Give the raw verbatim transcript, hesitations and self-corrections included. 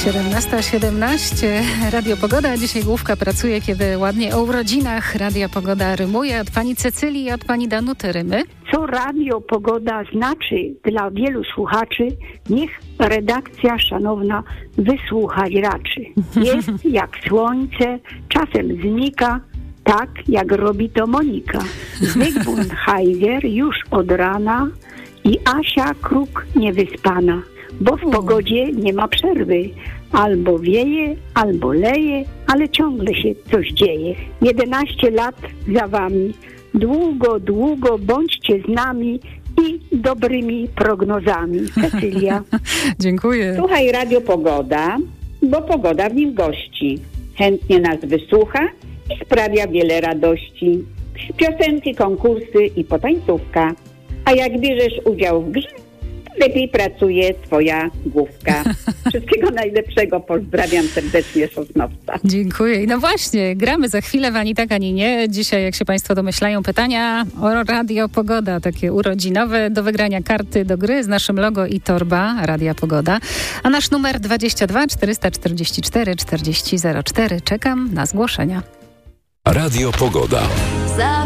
siedemnasta siedemnaście, Radio Pogoda. Dzisiaj główka pracuje, kiedy ładnie o urodzinach Radia Pogoda rymuje. Od pani Cecylii i od pani Danuty rymy. Co Radio Pogoda znaczy dla wielu słuchaczy, niech redakcja szanowna wysłuchać raczy. Jest jak słońce, czasem znika, tak jak robi to Monika. Zygmunt Heiger już od rana i Asia Kruk niewyspana, bo w pogodzie nie ma przerwy. Albo wieje, albo leje, ale ciągle się coś dzieje. jedenaście lat za wami. Długo, długo bądźcie z nami i dobrymi prognozami. Cecylia. Dziękuję. Słuchaj Radio Pogoda, bo pogoda w nim gości. Chętnie nas wysłucha i sprawia wiele radości. Piosenki, konkursy i potańcówka. A jak bierzesz udział w grze, lepiej pracuje twoja główka. Wszystkiego najlepszego. Pozdrawiam serdecznie Sosnowca. Dziękuję. I no właśnie, gramy za chwilę w Ani tak, ani nie. Dzisiaj, jak się państwo domyślają, pytania o Radio Pogoda, takie urodzinowe, do wygrania karty do gry z naszym logo i torba Radia Pogoda. A nasz numer dwadzieścia dwa czterysta czterdzieści cztery czterdzieści zero cztery. Czekam na zgłoszenia. Radio Pogoda.